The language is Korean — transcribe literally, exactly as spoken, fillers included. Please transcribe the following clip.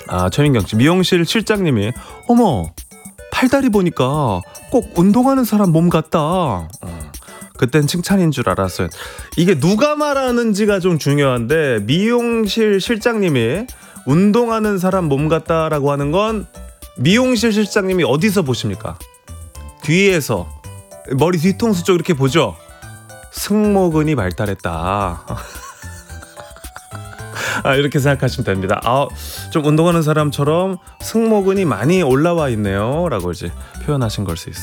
아, 최민경 씨, 미용실 실장님이 어머 팔다리 보니까 꼭 운동하는 사람 몸 같다. 어, 그땐 칭찬인 줄 알았어요. 이게 누가 말하는지가 좀 중요한데, 미용실 실장님이 운동하는 사람 몸 같다라고 하는 건 미용실 실장님이 어디서 보십니까? 뒤에서, 머리 뒤통수 쪽 이렇게 보죠. 승모근이 발달했다. 아, 이렇게 생각하시면 됩니다. 아, 좀 운동하는 사람처럼 승모근이 많이 올라와 있네요 라고 이제 표현하신 걸 수 있어요.